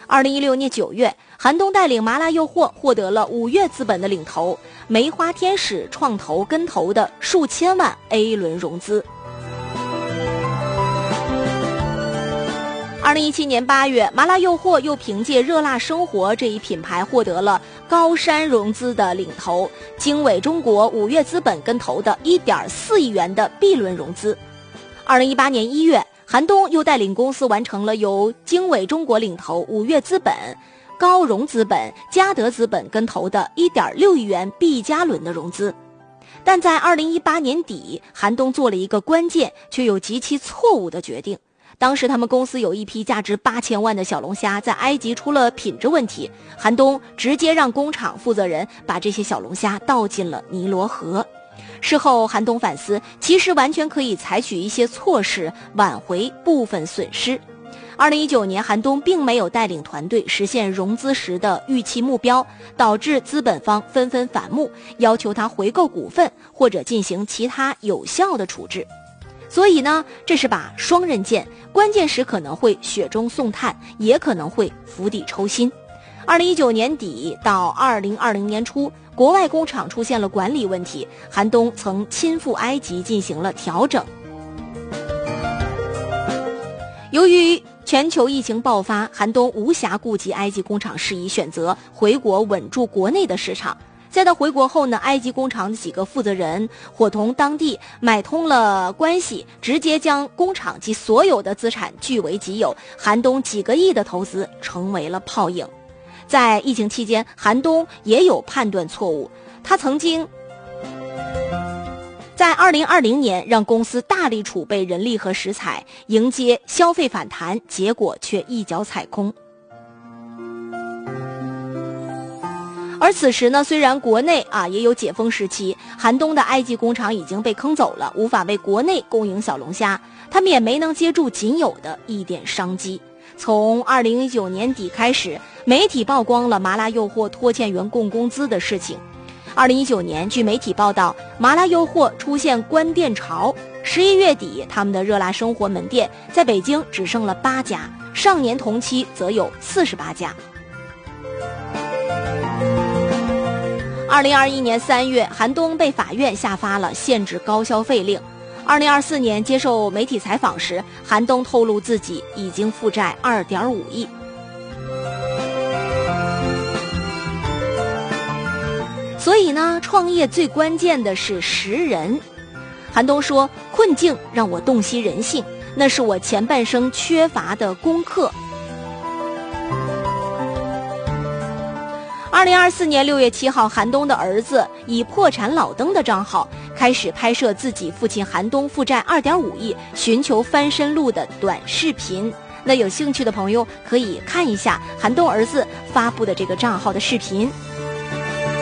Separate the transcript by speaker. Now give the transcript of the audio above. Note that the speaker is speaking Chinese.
Speaker 1: 2016年9月，韩东带领麻辣诱惑获得了五月资本的领投、梅花天使创投跟投的数千万 A 轮融资。2017年8月，麻辣诱惑又凭借热辣生活这一品牌获得了高山融资的领投，经纬中国五月资本跟投的 1.4 亿元的 B 轮融资。2018年1月，韩东又带领公司完成了由经纬中国领投、五月资本、高融资本、嘉德资本跟投的 1.6 亿元 B 加轮的融资。但在2018年底，韩东做了一个关键却又极其错误的决定。当时他们公司有一批价值8000万的小龙虾在埃及出了品质问题，韩东直接让工厂负责人把这些小龙虾倒进了尼罗河。事后韩东反思，其实完全可以采取一些措施挽回部分损失。2019年，韩东并没有带领团队实现融资时的预期目标，导致资本方纷纷反目，要求他回购股份或者进行其他有效的处置。所以呢，这是把双刃剑，关键时可能会雪中送炭，也可能会釜底抽薪。2019年底到2020年初，国外工厂出现了管理问题，韩东曾亲赴埃及进行了调整。由于全球疫情爆发，韩东无暇顾及埃及工厂事宜，选择回国稳住国内的市场。在他回国后呢，埃及工厂的几个负责人伙同当地买通了关系，直接将工厂及所有的资产据为己有，韩东几个亿的投资成为了泡影。在疫情期间，韩东也有判断错误，他曾经在2020年让公司大力储备人力和食材，迎接消费反弹，结果却一脚踩空。而此时呢，虽然国内也有解封时期，韩东的埃及工厂已经被坑走了，无法为国内供应小龙虾，他们也没能接住仅有的一点商机。从2019年底开始，媒体曝光了麻辣诱惑拖欠员工工资的事情。2019年，据媒体报道，麻辣诱惑出现关店潮。11月底，他们的热辣生活门店在北京只剩了8家，上年同期则有48家。2021年3月，韩东被法院下发了限制高消费令。2024年接受媒体采访时，韩东透露自己已经负债2.5亿。所以呢，创业最关键的是识人。韩东说，困境让我洞悉人性，那是我前半生缺乏的功课。2024年6月7号，韩东的儿子以破产老登的账号开始拍摄自己父亲韩东负债2.5亿寻求翻身路的短视频。那有兴趣的朋友可以看一下韩东儿子发布的这个账号的视频。